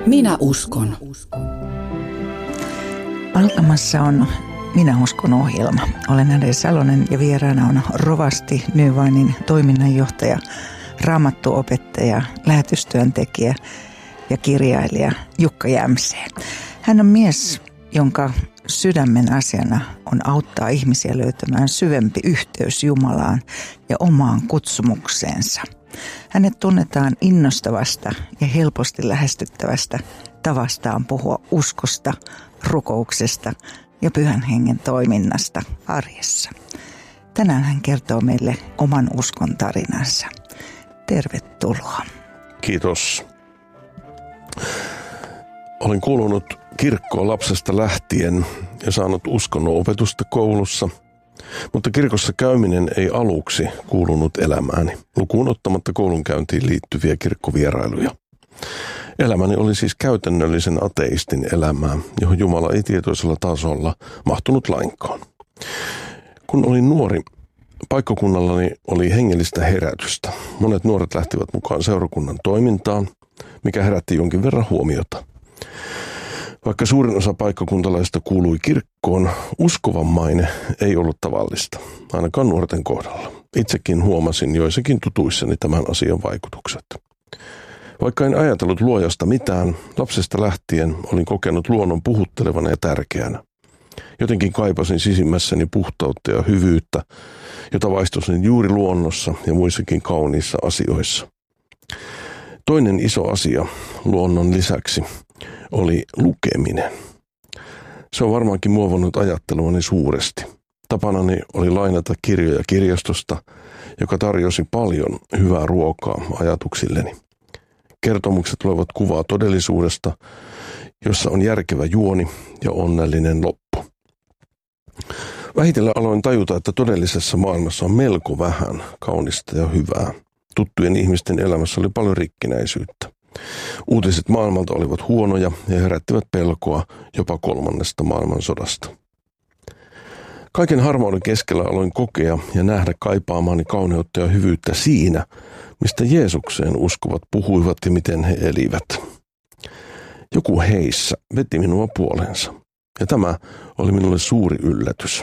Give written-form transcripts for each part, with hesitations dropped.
Minä uskon. Alkamassa on Minä uskon -ohjelma. Olen Ade Salonen ja vieraana on rovasti Nyvainin toiminnanjohtaja, raamattuopettaja, lähetystyöntekijä ja kirjailija Jukka Jämsee. Hän on mies, jonka sydämen asiana on auttaa ihmisiä löytämään syvempi yhteys Jumalaan ja omaan kutsumukseensa. Hänet tunnetaan innostavasta ja helposti lähestyttävästä tavastaan puhua uskosta, rukouksesta ja Pyhän Hengen toiminnasta arjessa. Tänään hän kertoo meille oman uskon tarinansa. Tervetuloa. Kiitos. Olen kuulunut kirkkoon lapsesta lähtien ja saanut uskonnon opetusta koulussa, mutta kirkossa käyminen ei aluksi kuulunut elämääni, lukuun ottamatta koulunkäyntiin liittyviä kirkkovierailuja. Elämäni oli siis käytännöllisen ateistin elämää, johon Jumala ei tietoisella tasolla mahtunut lainkaan. Kun olin nuori, paikkakunnallani oli hengellistä herätystä. Monet nuoret lähtivät mukaan seurakunnan toimintaan, mikä herätti jonkin verran huomiota. Vaikka suurin osa paikkakuntalaisista kuului kirkkoon, uskovan maine ei ollut tavallista, ainakaan nuorten kohdalla. Itsekin huomasin joissakin tutuissani tämän asian vaikutukset. Vaikka en ajatellut luojasta mitään, lapsesta lähtien olin kokenut luonnon puhuttelevana ja tärkeänä. Jotenkin kaipasin sisimmässäni puhtautta ja hyvyyttä, jota vaistosin juuri luonnossa ja muissakin kauniissa asioissa. Toinen iso asia luonnon lisäksi oli lukeminen. Se on varmaankin muovannut ajatteluani suuresti. Tapanani oli lainata kirjoja kirjastosta, joka tarjosi paljon hyvää ruokaa ajatuksilleni. Kertomukset luovat kuvaa todellisuudesta, jossa on järkevä juoni ja onnellinen loppu. Vähitellen aloin tajuta, että todellisessa maailmassa on melko vähän kaunista ja hyvää. Tuttujen ihmisten elämässä oli paljon rikkinäisyyttä. Uutiset maailmalta olivat huonoja ja herättivät pelkoa jopa 3. maailmansodasta. Kaiken harmauden keskellä aloin kokea ja nähdä kaipaamaani kauneutta ja hyvyyttä siinä, mistä Jeesukseen uskovat puhuivat ja miten he elivät. Joku heissä veti minua puoleensa, ja tämä oli minulle suuri yllätys.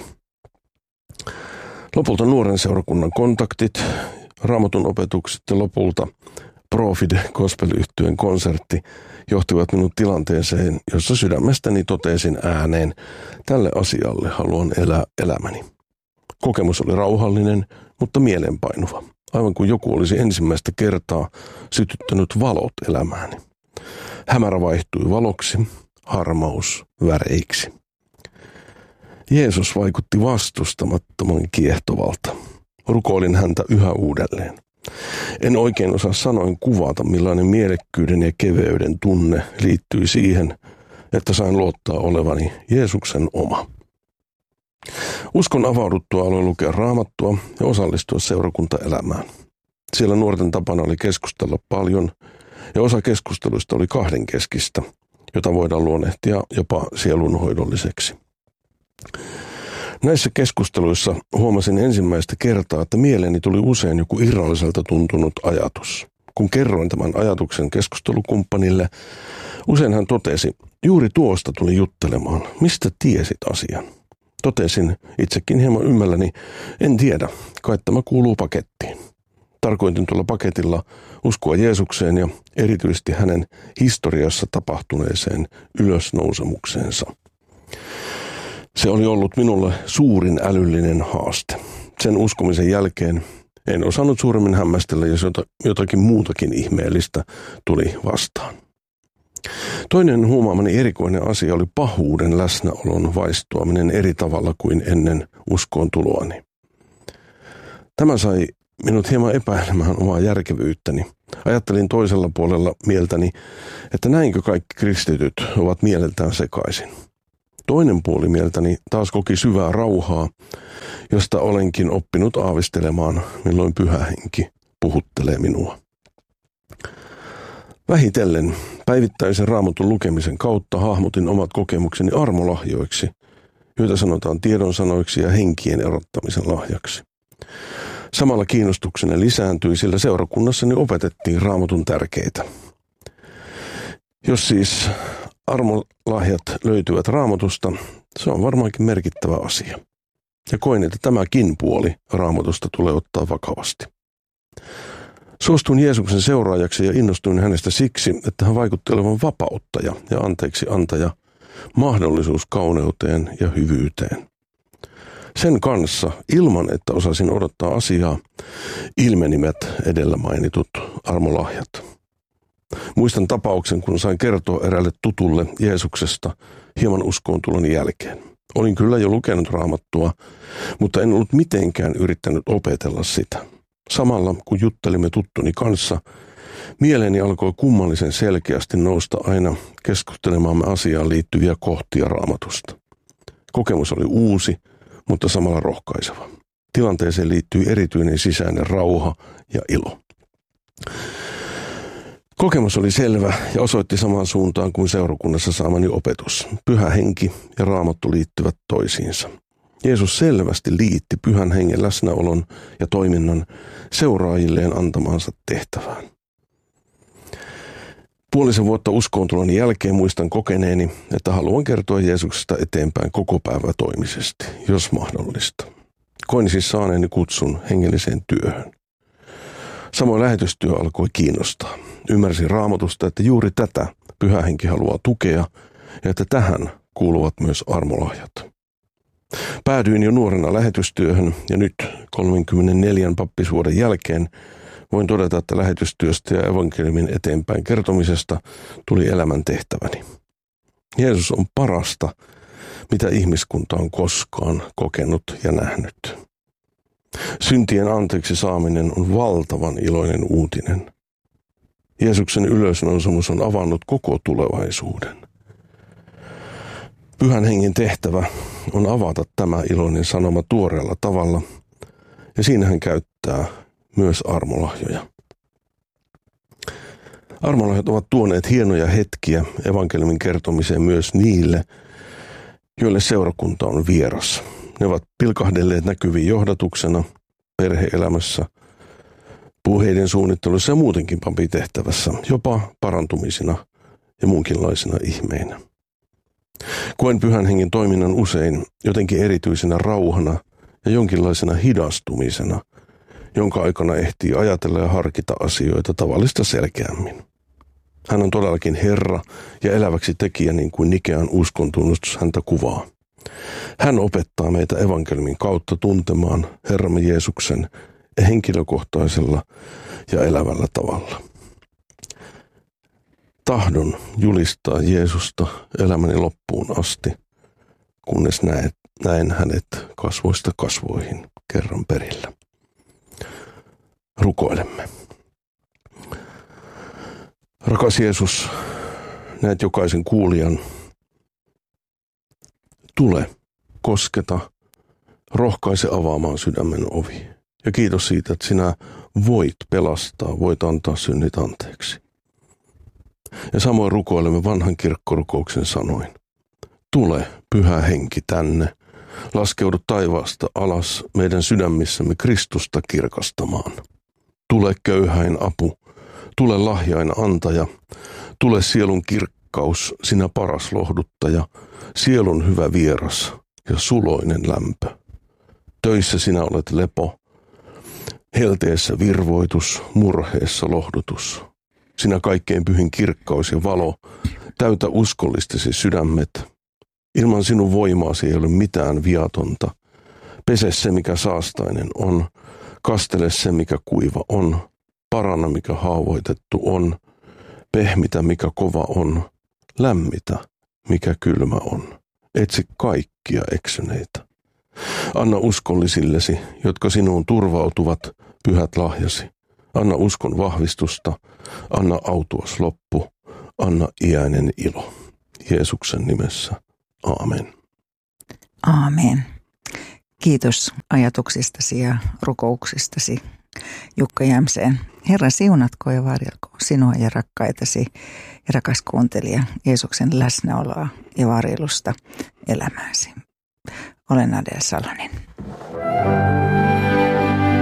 Lopulta nuoren seurakunnan kontaktit, Raamatun opetukset ja lopulta Profide gospel-yhtyeen konsertti johtivat minut tilanteeseen, jossa sydämestäni totesin ääneen, tälle asialle haluan elää elämäni. Kokemus oli rauhallinen, mutta mielenpainuva, aivan kuin joku olisi ensimmäistä kertaa sytyttänyt valot elämääni. Hämärä vaihtui valoksi, harmaus väreiksi. Jeesus vaikutti vastustamattoman kiehtovalta. Rukoilin häntä yhä uudelleen. En oikein osaa sanoin kuvata, millainen mielekkyyden ja keveyden tunne liittyi siihen, että sain luottaa olevani Jeesuksen oma. Uskon avauduttua aloin lukea Raamattua ja osallistua seurakuntaelämään. Siellä nuorten tapana oli keskustella paljon ja osa keskusteluista oli kahdenkeskistä, jota voidaan luonnehtia jopa sielunhoidolliseksi. Näissä keskusteluissa huomasin ensimmäistä kertaa, että mieleeni tuli usein joku irralliselta tuntunut ajatus. Kun kerroin tämän ajatuksen keskustelukumppanille, usein hän totesi, juuri tuosta tuli juttelemaan, mistä tiesit asian. Totesin itsekin hieman ymmälläni, en tiedä, kai tämä kuuluu pakettiin. Tarkoitin tuolla paketilla uskoa Jeesukseen ja erityisesti hänen historiassa tapahtuneeseen ylösnousemukseensa. Se oli ollut minulle suurin älyllinen haaste. Sen uskomisen jälkeen en osannut suuremmin hämmästellä, jos jotakin muutakin ihmeellistä tuli vastaan. Toinen huomaamani erikoinen asia oli pahuuden läsnäolon vaistoaminen eri tavalla kuin ennen uskoon tuloani. Tämä sai minut hieman epäilemään omaa järkevyyttäni. Ajattelin toisella puolella mieltäni, että näinkö kaikki kristityt ovat mieleltään sekaisin. Toinen puoli mieltäni taas koki syvää rauhaa, josta olenkin oppinut aavistelemaan, milloin Pyhä Henki puhuttelee minua. Vähitellen päivittäisen Raamatun lukemisen kautta hahmotin omat kokemukseni armolahjoiksi, joita sanotaan tiedonsanoiksi ja henkien erottamisen lahjaksi. Samalla kiinnostukseni lisääntyi, sillä seurakunnassani opetettiin Raamatun tärkeitä. Jos siis armolahjat löytyvät Raamatusta, se on varmaankin merkittävä asia. Ja koin, että tämäkin puoli Raamatusta tulee ottaa vakavasti. Suostuin Jeesuksen seuraajaksi ja innostuin hänestä siksi, että hän vaikutti olevan vapauttaja ja anteeksi antaja, mahdollisuus kauneuteen ja hyvyyteen. Sen kanssa, ilman että osasin odottaa asiaa, ilmenivät edellä mainitut armolahjat. Muistan tapauksen, kun sain kertoa eräälle tutulle Jeesuksesta hieman uskoon jälkeen. Olin kyllä jo lukenut Raamattua, mutta en ollut mitenkään yrittänyt opetella sitä. Samalla kun juttelimme tuttuni kanssa, mieleeni alkoi kummallisen selkeästi nousta aina keskustelemaamme asiaan liittyviä kohtia Raamatusta. Kokemus oli uusi, mutta samalla rohkaiseva. Tilanteeseen liittyi erityinen sisäinen rauha ja ilo. Kokemus oli selvä ja osoitti samaan suuntaan kuin seurakunnassa saamani opetus. Pyhä henki ja Raamattu liittyvät toisiinsa. Jeesus selvästi liitti Pyhän Hengen läsnäolon ja toiminnan seuraajilleen antamaansa tehtävään. Puolisen vuotta uskoontuloni jälkeen muistan kokeneeni, että haluan kertoa Jeesuksesta eteenpäin koko päivä toimisesti, jos mahdollista. Koin siis saaneeni kutsun hengelliseen työhön. Samoin lähetystyö alkoi kiinnostaa. Ymmärsin Raamatusta, että juuri tätä Pyhä Henki haluaa tukea ja että tähän kuuluvat myös armolahjat. Päädyin jo nuorena lähetystyöhön ja nyt 34 pappisvuoden jälkeen voin todeta, että lähetystyöstä ja evankeliumin eteenpäin kertomisesta tuli elämän tehtäväni. Jeesus on parasta, mitä ihmiskunta on koskaan kokenut ja nähnyt. Syntien anteeksi saaminen on valtavan iloinen uutinen. Jeesuksen ylösnousemus on avannut koko tulevaisuuden. Pyhän Hengen tehtävä on avata tämä iloinen sanoma tuoreella tavalla, ja siinä hän käyttää myös armolahjoja. Armolahjat ovat tuoneet hienoja hetkiä evankeliumin kertomiseen myös niille, joille seurakunta on vieras. Ne ovat pilkahdelleet näkyviin johdatuksena, perhe-elämässä, puheiden suunnittelussa ja muutenkin papitehtävässä, jopa parantumisina ja muunkinlaisina ihmeinä. Koen Pyhän Hengen toiminnan usein jotenkin erityisenä rauhana ja jonkinlaisena hidastumisena, jonka aikana ehtii ajatella ja harkita asioita tavallista selkeämmin. Hän on todellakin Herra ja eläväksi tekijä, niin kuin Nikean uskontunnustus häntä kuvaa. Hän opettaa meitä evankeliumin kautta tuntemaan Herramme Jeesuksen henkilökohtaisella ja elävällä tavalla. Tahdon julistaa Jeesusta elämäni loppuun asti, kunnes näen hänet kasvoista kasvoihin kerran perillä. Rukoilemme. Rakas Jeesus, näet jokaisen kuulijan. Tule, kosketa, rohkaise avaamaan sydämen ovi. Ja kiitos siitä, että sinä voit pelastaa, voit antaa synnit anteeksi. Ja samoin rukoilemme vanhan kirkkorukouksen sanoin. Tule, Pyhä Henki, tänne. Laskeudu taivaasta alas meidän sydämissämme Kristusta kirkastamaan. Tule köyhäin apu, tule lahjain antaja, tule sielun kirkkaus, sinä paras lohduttaja, sielun hyvä vieras ja suloinen lämpö. Töissä sinä olet lepo, helteessä virvoitus, murheessa lohdutus. Sinä kaikkein pyhin kirkkaus ja valo, täytä uskollistesi sydämet. Ilman sinun voimaasi ei ole mitään viatonta. Pese se, mikä saastainen on. Kastele se, mikä kuiva on. Paranna, mikä haavoitettu on. Pehmitä, mikä kova on. Lämmitä, mikä kylmä on. Etsi kaikkia eksyneitä. Anna uskollisillesi, jotka sinuun turvautuvat, pyhät lahjasi. Anna uskon vahvistusta, anna autuas loppu, anna iäinen ilo. Jeesuksen nimessä. Aamen. Aamen. Kiitos ajatuksistasi ja rukouksistasi, Jukka Jämseen. Herra, siunatko ja varjelko sinua ja rakkaitasi ja rakas kuuntelija Jeesuksen läsnäoloa ja varjelusta elämääsi. Olen Adel Salonen.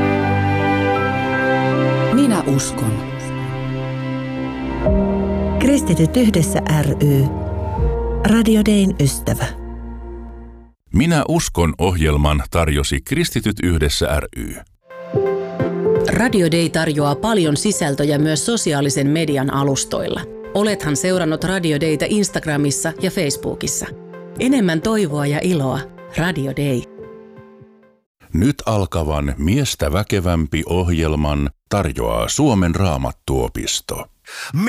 Minä uskon. Kristityt yhdessä ry. Radio Dayn ystävä. Minä uskon -ohjelman tarjosi Kristityt yhdessä ry. Radio Day tarjoaa paljon sisältöjä myös sosiaalisen median alustoilla. Olethan seurannut Radio Daytä Instagramissa ja Facebookissa. Enemmän toivoa ja iloa. Radio Day. Nyt alkavan Miestä väkevämpi -ohjelman tarjoaa Suomen Raamattuopisto.